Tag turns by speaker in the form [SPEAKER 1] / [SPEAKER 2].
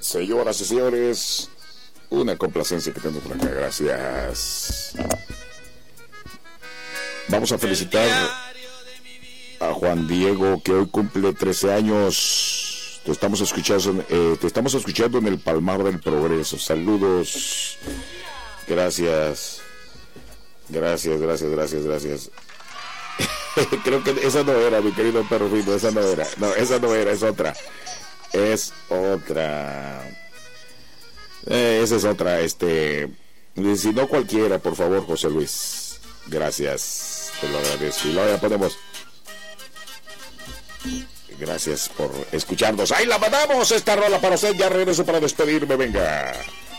[SPEAKER 1] Señoras y señores, una complacencia que tengo por acá, gracias. Vamos a felicitar a Juan Diego, que hoy cumple 13 años. Te estamos escuchando en el Palmar del Progreso. Saludos. Gracias. Creo que esa no era, mi querido perro fino, esa no era. No, esa no era, es otra. Esa es otra, si no cualquiera, por favor, José Luis. Gracias, te lo agradezco. Y luego ya ponemos. Gracias por escucharnos. Ahí la mandamos, esta rola para usted. Ya regreso para despedirme, venga.